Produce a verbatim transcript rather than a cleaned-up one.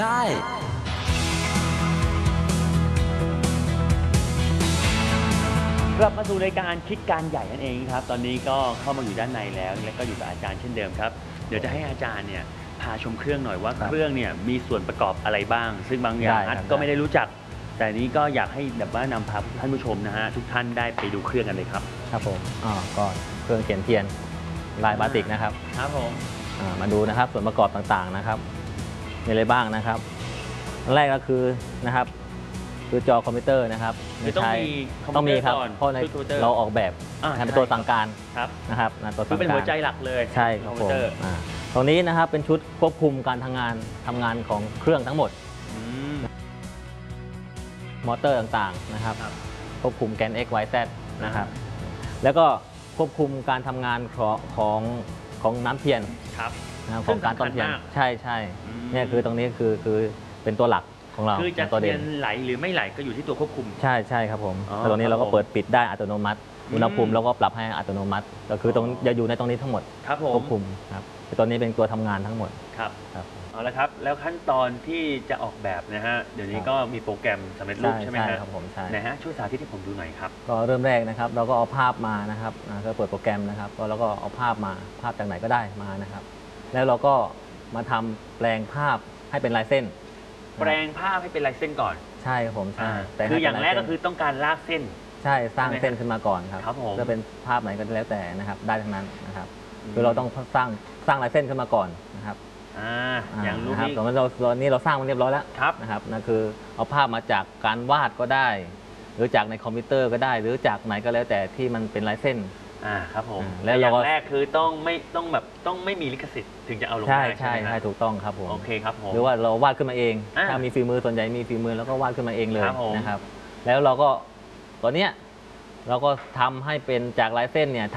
ได้กลับมาสู่รายการคิดการใหญ่นั่นเองครับตอนนี้ก็เข้ามาอยู่ด้านในแล้วและก็อยู่กับอาจารย์เช่นเดิมครับเดี๋ยวจะให้อาจารย์เนี่ยพาชมเครื่องหน่อยว่าเครื่องเนี่ยมีส่วนประกอบอะไรบ้าง ซึ่งบางอย่างอัดก็ไม่ได้รู้จักแต่นี้ก็อยากให้แบบว่านำพาท่านผู้ชมนะฮะทุกท่านได้ไปดูเครื่องกันเลยครับครับผมอ๋อก็เครื่องเขียนเทียนลายบาติกนะครับครับผมมาดูนะครับส่วนประกอบต่างๆนะครับมีอะไรบ้างนะครับอันแรกก็คือนะครับคือจอคอมพิวเตอร์นะครับไม่ต้องมีต้องมีครับเพราะในเราออกแบบเป็นตัวสั่งการนะครับตัวสั่งการคือเป็นหัวใจหลักเลยใช่ครับผมตรงนี้นะครับเป็นชุดควบคุมการทำงานทำงานของเครื่องทั้งหมดมอเตอร์ต่างๆนะครับควบคุมแกน x y z นะครับแล้วก็ควบคุมการทำงานของของของน้ำเทียนของการต้นเทียนใช่ใช่เนี่ยคือตรงนี้คือคือเป็นตัวหลักของเราคือจะเทียนไหลหรือไม่ไหลก็อยู่ที่ตัวควบคุมใช่ใช่ครับผมแล้วตรงนี้เราก็เปิดปิดได้อัตโนมัติอุณหภูมิเราก็ปรับให้อัตโนมัติก็คือตรงจะอยู่ในตรงนี้ทั้งหมดควบคุมครับตัวนี้เป็นตัวทำงานทั้งหมดครับเอาละครับแล้วขั้นตอนที่จะออกแบบนะฮะเดี๋ยวนี้ก็มีโปรแกรมสำเร็จรูปใช่ไหมครับผมใช่นะฮะช่วยสาธิตให้ผมดูหน่อยครับก็เริ่มแรกนะครับเราก็เอาภาพมานะครับก็เปิดโปรแกรมนะครับก็แล้วก็เอาภาพมาภาพจากไหนก็ได้มานะครับแล้วเราก็มาทำแปลงภาพให้เป็นลายเส้นแปลงภาพให้เป็นลายเส้นก่อนใช่ผมใช่แต่คืออย่างแรกก็คือต้องการลากเส้นใช่สร้างเส้นขึ้นมาก่อนครับจะเป็นภาพไหนก็แล้วแต่นะครับได้ทั้งนั้นนะครับคือเราต้องสร้างสร้างลายเส้นขึ้นมาก่อนนะครับอย่างรูปนี้ตอนนี้เราตอนนี้เราสร้างมันเรียบร้อยแล้วนะครับนั่นคือเอาภาพมาจากการวาดก็ได้ หรือจากในคอมพิวเตอร์ก็ได้ หรือจากไหนก็แล้วแต่ที่มันเป็นลายเส้นอ่าครับผมและอย่างแรกคือต้องไม่ต้องแบบต้องไม่มีลิขสิทธิ์ถึงจะเอาลงได้ใช่ใช่ใช่ถูกต้องครับผมโอเคครับผมหรือว่าเราวาดขึ้นมาเองถ้ามีฝีมือส่วนใหญ่มีฝีมือแล้วก็วาดขึ้นมาเองเลยนะครับแล้วเราก็ตัวเนี้ยเราก็ทำให้เป็นจากลายเส้นเนี่ย